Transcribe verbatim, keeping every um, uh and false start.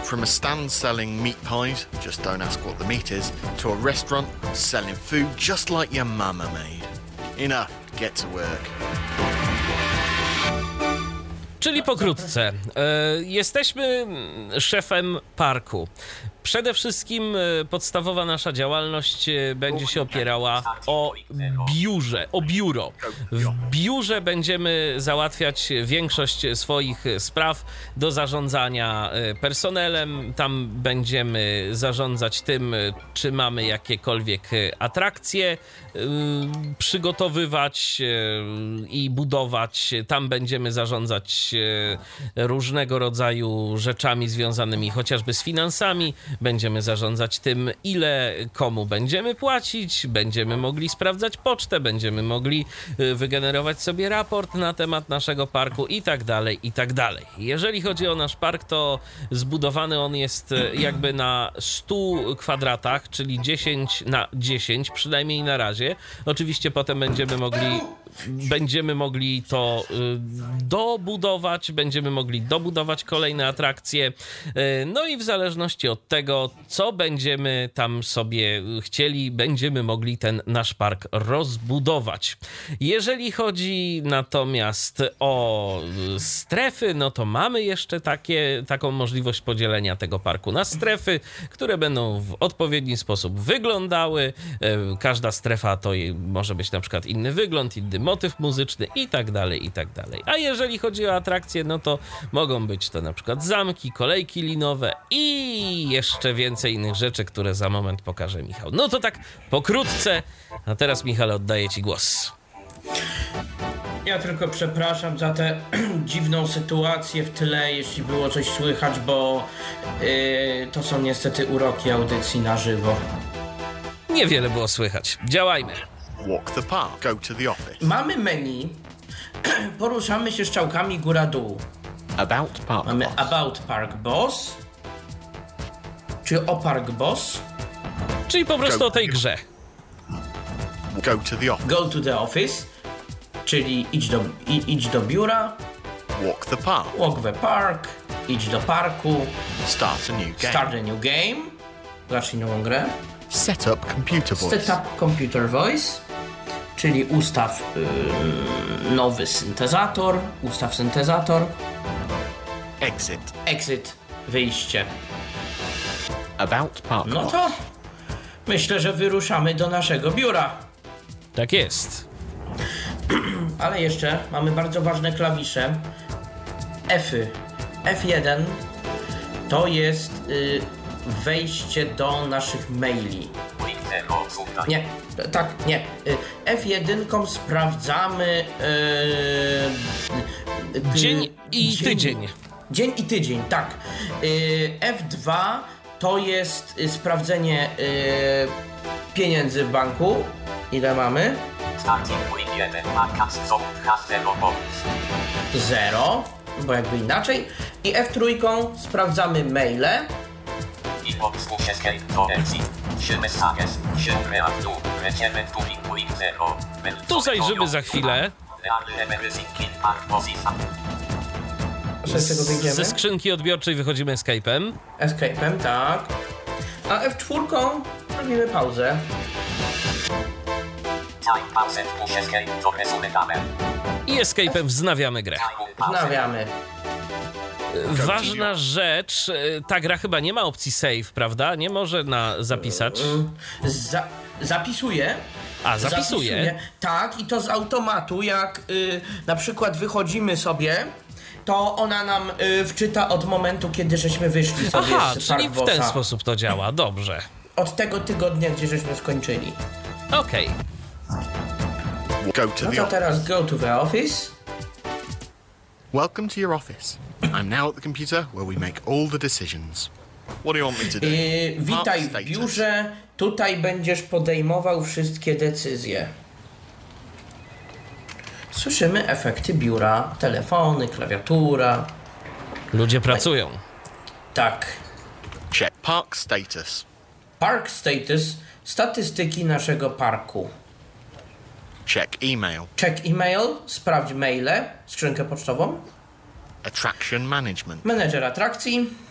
From a stand selling meat pies, just don't ask what the meat is, to a restaurant selling food just like your mama made. Enough, get to work. Czyli pokrótce, e, jesteśmy szefem parku. Przede wszystkim podstawowa nasza działalność będzie się opierała o biurze, o biuro. W biurze będziemy załatwiać większość swoich spraw do zarządzania personelem. Tam będziemy zarządzać tym, czy mamy jakiekolwiek atrakcje, przygotowywać i budować. Tam będziemy zarządzać różnego rodzaju rzeczami związanymi chociażby z finansami. Będziemy zarządzać tym, ile komu będziemy płacić, będziemy mogli sprawdzać pocztę, będziemy mogli wygenerować sobie raport na temat naszego parku i tak dalej, i tak dalej. Jeżeli chodzi o nasz park, to zbudowany on jest jakby na stu kwadratach, czyli dziesięć na dziesięć, przynajmniej na razie. Oczywiście potem będziemy mogli Będziemy mogli to dobudować, będziemy mogli dobudować kolejne atrakcje. No i w zależności od tego, co będziemy tam sobie chcieli, będziemy mogli ten nasz park rozbudować. Jeżeli chodzi natomiast o strefy, no to mamy jeszcze takie, taką możliwość podzielenia tego parku na strefy, które będą w odpowiedni sposób wyglądały. Każda strefa to może być na przykład inny wygląd, inny motyw muzyczny i tak dalej, i tak dalej. A jeżeli chodzi o atrakcje, no to mogą być to na przykład zamki, kolejki linowe i jeszcze więcej innych rzeczy, które za moment pokaże Michał. No to tak pokrótce, a teraz Michale, oddaję ci głos. Ja tylko przepraszam za tę dziwną sytuację w tle, jeśli było coś słychać, bo yy, to są niestety uroki audycji na żywo. Niewiele było słychać. Działajmy. Walk the park. Go to the office. Mamy menu. Poruszamy się strzałkami góra-dół. About park Mamy boss. About Park Boss. Czy o Park Boss. Czyli po prostu o tej grze. Go to the office. Go to the office. Czyli idź do, i, idź do biura. Walk the park. Walk the park. Idź do parku. Start a new game. Start a new game. Zacznij nową grę. Set up computer voice. Set up computer voice. Czyli ustaw yy, nowy syntezator. Ustaw syntezator. Exit. Exit. Wyjście. About park No boss. to myślę, że wyruszamy do naszego biura. Tak jest. Ale jeszcze mamy bardzo ważne klawisze. F-y. F jeden to jest y, wejście do naszych maili. Nie, tak, nie. Y, F jeden sprawdzamy y, y, Dzień i dzień, tydzień. Dzień i tydzień, tak. Y, F dwa to jest y, sprawdzenie y, pieniędzy w banku. Ile mamy? Zero, bo jakby inaczej. I F trzy sprawdzamy maile. Tu zajrzymy za chwilę. Z czego wyjdziemy? Ze skrzynki odbiorczej wychodzimy Escape'em. Escape'em, tak. A F cztery robimy pauzę. I Escape'em wznawiamy grę. Wznawiamy. Ważna rzecz, ta gra chyba nie ma opcji save, prawda? Nie może na zapisać. Za, zapisuje. A, zapisuje. zapisuje. Tak, i to z automatu, jak y, na przykład wychodzimy sobie, to ona nam y, wczyta od momentu, kiedy żeśmy wyszli sobie Aha, z czyli w ten sposób to działa, dobrze. Od tego tygodnia, gdzie żeśmy skończyli. Okej. Go to No the to office. teraz go to the office. Welcome to your office. I'm now at the computer where we make all the decisions. What do you want me to do? Yy, witaj Mark w status. biurze. Tutaj będziesz podejmował wszystkie decyzje. Słyszymy efekty biura. Telefony, klawiatura. Ludzie pracują. Tak. Check park status. Park status. Statystyki naszego parku. Check email. Check e-mail. Sprawdź maile. Skrzynkę pocztową. Attraction management. Menedżer atrakcji.